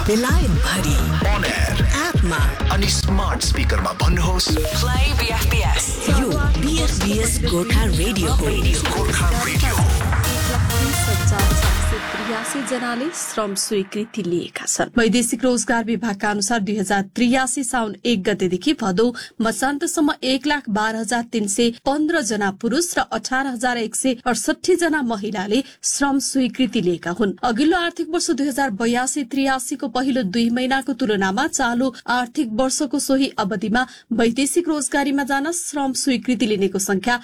बेलायत भरि On air एपमा अनि स्मार्ट स्पिकरमा भन्नुहोस् प्ले बीएफपीएस यो बीएफपीएस गोर्खा रेडियो हो। गोर्खा रेडियो 1,83 जनाले श्रम स्वीकृति लिएका छन्। वैदेशिक रोजगार विभागका अनुसार 2083 साउन 1 गतेदेखि भदौ मसान्तसम्म 1,12,315 जना पुरूष र 18,168 जना महिलाले श्रम स्वीकृति लिएका हुन्। अघिल्लो आर्थिक वर्ष 2082-83 को पहिलो 2 महिनाको तुलनामा चालू आर्थिक वर्षको सोही अवधिमा वैदेशिक रोजगारीमा जान श्रम स्वीकृति लिनेको संख्या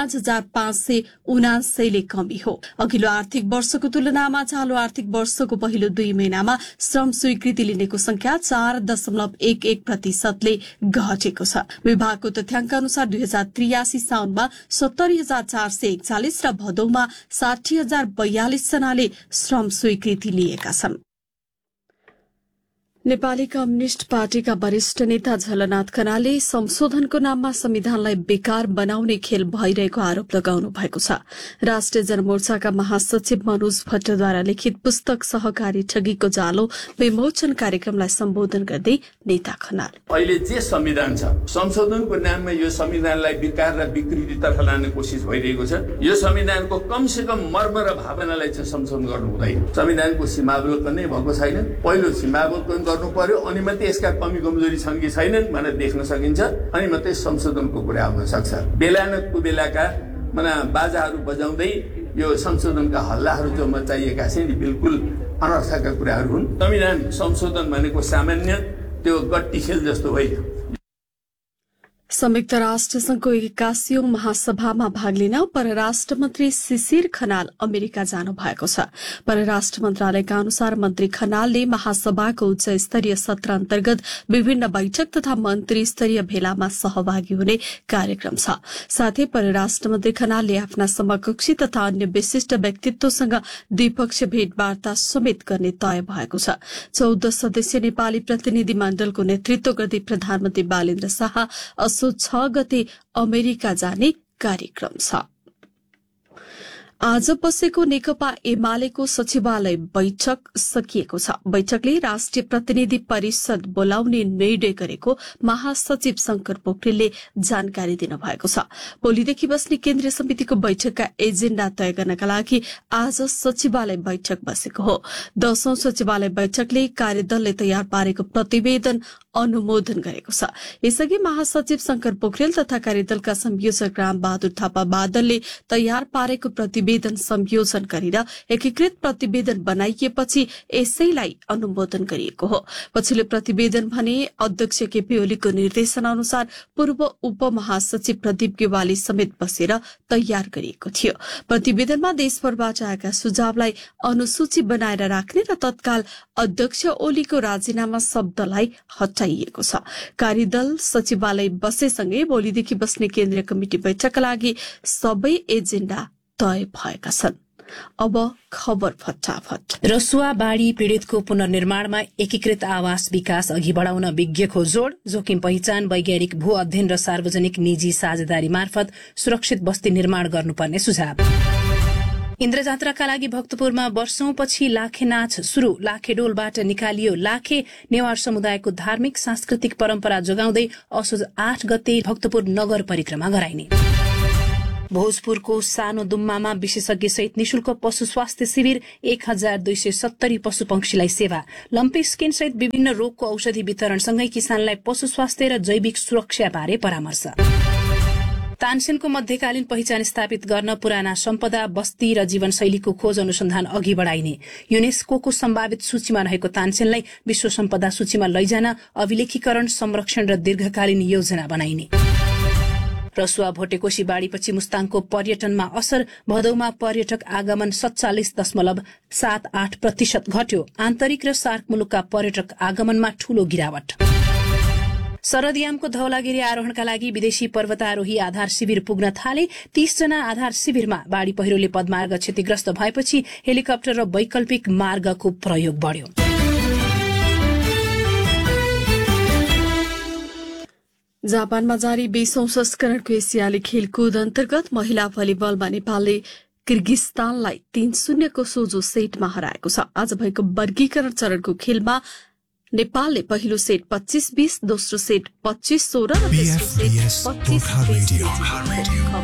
5,579 ले कमी हो। अघिल्लो आर्थिक वर्षको तुलनामा चालू आर्थिक वर्षको पहिलो 2 महिनामा श्रम स्वीकृति लिनेको संख्या 4.11% ले घटेको छ। विभागको तथ्याङ्क अनुसार 2083 साउनमा 70,441 र भदौमा 60,042 जनाले श्रम स्वीकृति लिएका छन्। नेपाली कम्युनिष्ट पार्टीका वरिष्ठ नेता झलनाथ खनालले संशोधनको नाममा संविधानलाई बेकार बनाउने खेल भइरहेको आरोप लगाउनु भएको छ। राष्ट्रिय जनमोर्चाका महासचिव मनोज भट्टद्वारा लिखित पुस्तक सहकारी ठगीको जालो विमोचन कार्यक्रमलाई सम्बोधन गर्दै नेता खनाल अहिले जे संविधान छ संशोधनको नाममा यो संविधानलाई विकार र विकृतितर्फ लाने कोसिस भइरहेको छ। यो संविधानको कमसे कम मर्म र भावनालाई चाहिँ संशोधन गर्नु हुँदैन। संविधानको सीमावलोकन नै भएको छैन। पहिलो सीमावलोकन गर्नु पर्यो अनि मात्रै यसका कमी कमजोरी छन् कि छैनन् भनेर देख्न सकिन्छ अनि मात्रै संशोधनको कुरा आउन सक्छ। बेलायतको बेलाका बाजाहरू बजाउँदै यो संशोधनका हल्लाहरू जो मचाइएका छन् बिल्कुल अनर्थका कुराहरू हुन्। संविधान संशोधन भनेको सामान्य त्यो गट्टी खेल जस्तो होइन। संयुक्त राष्ट्र संघको 81औं महासभामा भाग लिन परराष्ट्र मन्त्री शिशिर खनाल अमेरिका जानु भएको छ। परराष्ट्र मन्त्रालयका अनुसार मन्त्री खनालले महासभाको उच्च स्तरीय सत्र अन्तर्गत विभिन्न बैठक तथा मन्त्री स्तरीय भेलामा सहभागी हुने कार्यक्रम छ। साथै परराष्ट्र मन्त्री खनालले आफ्ना समकक्षी तथा अन्य विशिष्ट व्यक्तित्वसँग द्विपक्षीय भेटवार्ता समेत गर्ने तय भएको छ। 14 सदस्यीय नेपाली प्रतिनिधि मण्डलको नेतृत्व गर्दै प्रधानमन्त्री बालेन्द्र शाह 6 गते अमेरिका जाने कार्यक्रम छ। आज बसेको नेकपा एमालेको सचिवालय बैठक सकिएको छ। बैठकले राष्ट्रिय प्रतिनिधि परिषद बोलाउने निर्णय गरेको महासचिव शंकर पोखरेलले जानकारी दिनुभएको छ। भोलिदेखि बस्ने केन्द्रीय समितिको बैठकका एजेण्डा तय गर्नका लागि आज सचिवालय बैठक बसेको हो। 10औं सचिवालय बैठकले कार्यदलले तयार पारेको प्रतिवेदन अनुमोदन गरेको छ। यसअघि महासचिव शंकर पोखरेल तथा कार्यदलका संयोजक राम बहादुर थापा बादलले तयार पारेको प्रतिवेदन संयोजन गरेर एकीकृत प्रतिवेदन बनाइएपछि यसैलाई अनुमोदन गरिएको हो। पछिल्लो प्रतिवेदन भने अध्यक्ष केपी ओलीको निर्देशन अनुसार पूर्व उपमहासचिव प्रदीप गेवाली समेत बसेर तयार गरिएको थियो। प्रतिवेदनमा देशभरबाट आएका सुझावलाई अनुसूची बनाएर राख्ने र तत्काल अध्यक्ष ओलीको राजीनामा शब्दलाई हटाइएको छ। कार्यदल सचिवालय बसेसँगै भोलिदेखि बस्ने केन्द्रीय कमिटी बैठकका लागि सबै एजेण्डा तय भएका छन्। अब खबर फटाफट। रसुवा बाढ़ी पीड़ितको पुनर्निर्माणमा एकीकृत आवास विकास अघि बढ़ाउन विज्ञको जोड़, जोखिम पहिचान, वैज्ञानिक भू अध्ययन र सार्वजनिक निजी साझेदारी मार्फत सुरक्षित बस्ती निर्माण गर्नुपर्ने सुझाव। इन्द्रजात्राका लागि भक्तपुरमा वर्षौंपछि लाखे नाच शुरू। लाखेडोलबाट निकालियो लाखे। नेवार समुदायको धार्मिक सांस्कृतिक परम्परा जोगाउँदै असोज 8 गते भक्तपुर नगर परिक्रमा गराइने। भोजपुरको सानो दुम्मामा विशेषज्ञ सहित निशुल्क पशु स्वास्थ्य शिविर। 1270 पशु पंक्षीलाई सेवा। लम्पी स्किन सहित विभिन्न रोगको औषधि वितरणसँगै किसानलाई पशु स्वास्थ्य र जैविक सुरक्षा बारे परामर्श। तानसेनको मध्यकालीन पहिचान स्थापित गर्न पुराना सम्पदा, बस्ती र जीवनशैलीको खोज अनुसन्धान अघि बढ़ाइने। युनेस्कोको सम्भावित सूचीमा रहेको तानसेनलाई विश्व सम्पदा सूचीमा लैजान अभिलेखीकरण, संरक्षण र दीर्घकालीन योजना बनाइने। रसुवा भोटेकोशी बाढ़ीपछि मुस्ताङको पर्यटनमा असर। भदौमा पर्यटक आगमन 47.78% घट्यो। आन्तरिक र सार्क मुलुकका पर्यटक आगमनमा ठूलो गिरावट। शरदयामको धौलागिरी आरोहणका लागि विदेशी पर्वतारोही आधार शिविर पुग्न थाले। 30 जना आधार शिविरमा बाढ़ी पहिरोले पदमार्ग क्षतिग्रस्त भएपछि हेलिकप्टर र वैकल्पिक मार्गको प्रयोग बढ्यो। जापानमा जारी 20औं संस्करणको एसियाली खेलकुद अन्तर्गत महिला भलिबलमा नेपालले किर्गिस्तानलाई 3-0 को सोझो सेटमा हराएको छ। आज भएको वर्गीकरण चरणको खेलमा नेपालले पहिलो सेट 25-20, दोस्रो सेट 25-16 र तेस्रो सेट BFBS 25-20 Radio.